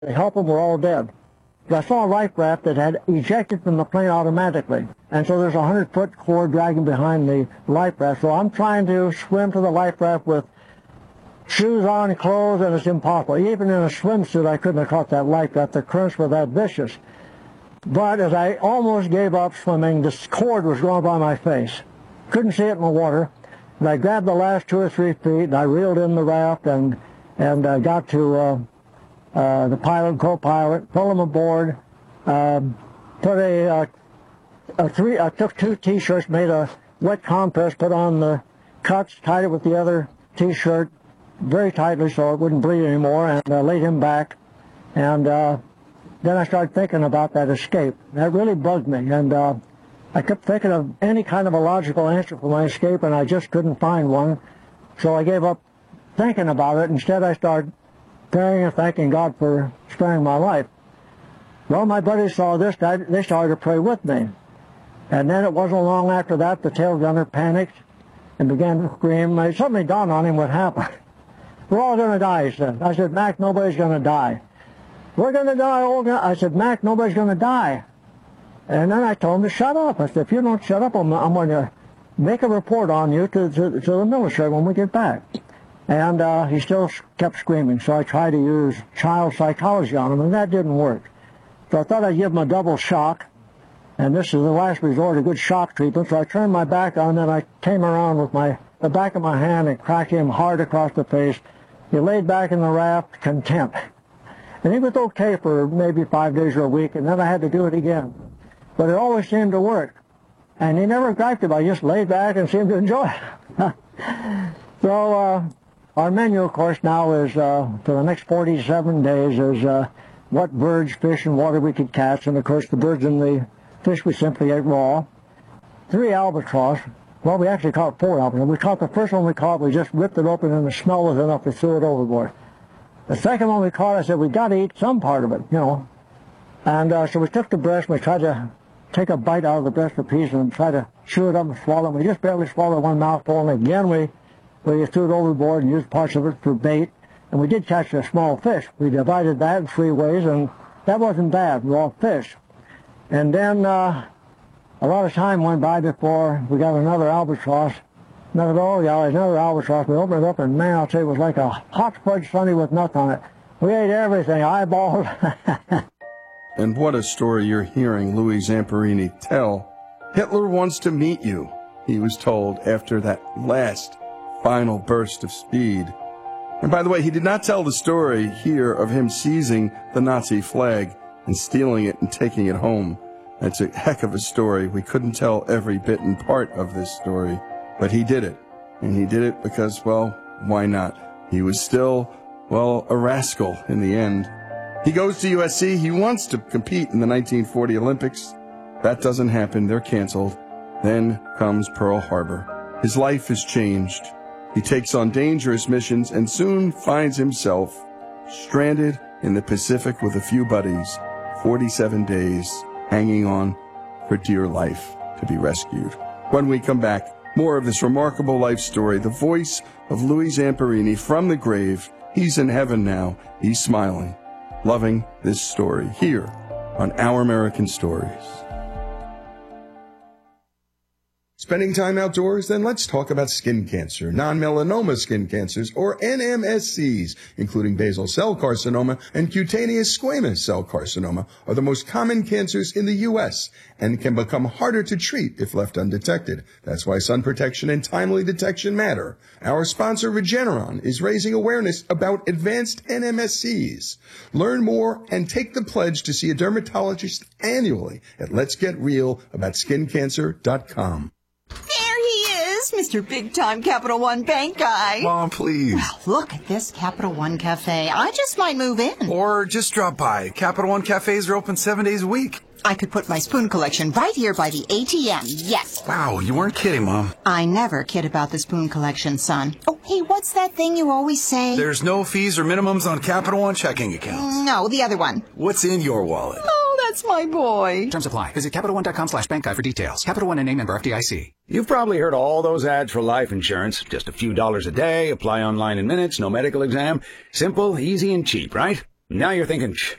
to help them were all dead. But I saw a life raft that had ejected from the plane automatically. And so there's a 100-foot cord dragging behind the life raft. So I'm trying to swim to the life raft with shoes on, clothes, and it's impossible. Even in a swimsuit, I couldn't have caught that life raft. The currents were that vicious. But as I almost gave up swimming, this cord was going by my face. Couldn't see it in the water. And I grabbed the last 2 or 3 feet, and I reeled in the raft and got to the pilot, co-pilot, pulled them aboard, I took 2 T-shirts, made a wet compress, put on the cuts, tied it with the other T-shirt very tightly so it wouldn't bleed anymore, and laid him back. And then I started thinking about that escape. That really bugged me, and I kept thinking of any kind of a logical answer for my escape, and I just couldn't find one. So I gave up thinking about it. Instead, I started praying and thanking God for sparing my life. Well, my buddies saw this. They started to pray with me. And then it wasn't long after that, the tail gunner panicked and began to scream. It suddenly dawned on him what happened. We're all going to die, he said. I said, Mac, nobody's going to die. We're going to die. I said, Mac, nobody's going to die. And then I told him to shut up. I said, if you don't shut up, I'm going to make a report on you to the military when we get back. And he still kept screaming, so I tried to use child psychology on him, and that didn't work. So I thought I'd give him a double shock, and this is the last resort, a good shock treatment. So I turned my back on him, and I came around with the back of my hand and cracked him hard across the face. He laid back in the raft, content. And he was okay for maybe 5 days or a week, and then I had to do it again. But it always seemed to work. And he never griped about it. He just laid back and seemed to enjoy it. So our menu, of course, now is, for the next 47 days, is what birds, fish, and water we could catch. And, of course, the birds and the fish we simply ate raw. 3 albatross. Well, we actually caught 4 albatross. We caught the first one we caught. We just ripped it open, and the smell was enough to throw it overboard. The second one we caught, I said, we got to eat some part of it, you know. And so we took the breast, and we tried to take a bite out of the breast of piece and try to chew it up and swallow it. We just barely swallowed one mouthful, and again we threw it overboard and used parts of it for bait. And we did catch a small fish. We divided that in 3 ways, and that wasn't bad, raw fish. And then a lot of time went by before we got another albatross. Another albatross. We opened it up, and man, I'll tell you, it was like a hot fudge sundae with nuts on it. We ate everything, eyeballs. And what a story you're hearing Louis Zamperini tell. Hitler wants to meet you, he was told after that last final burst of speed. And by the way, he did not tell the story here of him seizing the Nazi flag and stealing it and taking it home. That's a heck of a story. We couldn't tell every bit and part of this story, but he did it. And he did it because, well, why not? He was still, well, a rascal in the end. He goes to USC. He wants to compete in the 1940 Olympics. That doesn't happen. They're canceled. Then comes Pearl Harbor. His life is changed. He takes on dangerous missions and soon finds himself stranded in the Pacific with a few buddies, 47 days, hanging on for dear life to be rescued. When we come back, more of this remarkable life story, the voice of Louis Zamperini from the grave. He's in heaven now. He's smiling, loving this story here on Our American Stories. Spending time outdoors? Then let's talk about skin cancer. Non-melanoma skin cancers, or NMSCs, including basal cell carcinoma and cutaneous squamous cell carcinoma, are the most common cancers in the U.S. and can become harder to treat if left undetected. That's why sun protection and timely detection matter. Our sponsor, Regeneron, is raising awareness about advanced NMSCs. Learn more and take the pledge to see a dermatologist annually at letsgetrealaboutSkinCancer.com. There he is, Mr. Big-Time Capital One Bank guy. Mom, please. Well, look at this Capital One Cafe. I just might move in. Or just drop by. Capital One Cafes are open 7 days a week. I could put my spoon collection right here by the ATM, yes. Wow, you weren't kidding, Mom. I never kid about the spoon collection, son. Oh, hey, what's that thing you always say? There's no fees or minimums on Capital One checking accounts. No, the other one. What's in your wallet? Oh, that's my boy. Terms apply. Visit CapitalOne.com/bank guide for details. Capital One and name member FDIC. You've probably heard all those ads for life insurance. Just a few dollars a day, apply online in minutes, no medical exam. Simple, easy, and cheap, right? Now you're thinking,